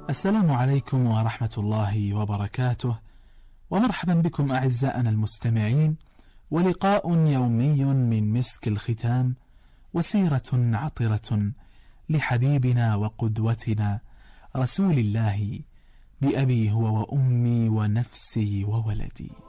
السلام عليكم ورحمة الله وبركاته، ومرحبا بكم أعزائنا المستمعين، ولقاء يومي من مسك الختام، وسيرة عطرة لحبيبنا وقدوتنا رسول الله بأبي هو وأمي ونفسي وولدي.